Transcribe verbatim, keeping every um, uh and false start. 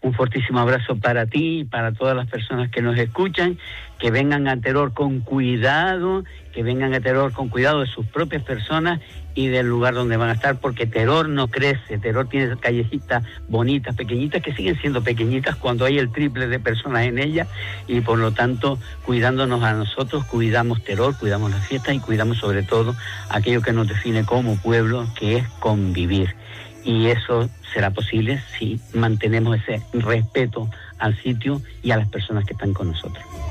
Un fortísimo abrazo para ti y para todas las personas que nos escuchan, que vengan a Teror con cuidado, que vengan a Teror con cuidado de sus propias personas y del lugar donde van a estar, porque Teror no crece. Teror tiene esas callecitas bonitas, pequeñitas, que siguen siendo pequeñitas cuando hay el triple de personas en ellas, y por lo tanto, cuidándonos a nosotros, cuidamos Teror, cuidamos las fiestas y cuidamos sobre todo aquello que nos define como pueblo, que es convivir. Y eso será posible si mantenemos ese respeto al sitio y a las personas que están con nosotros.